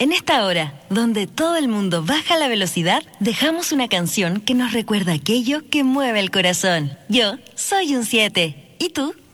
En esta hora, donde todo el mundo baja la velocidad, dejamos una canción que nos recuerda aquello que mueve el corazón. Yo soy un 7. ¿Y tú?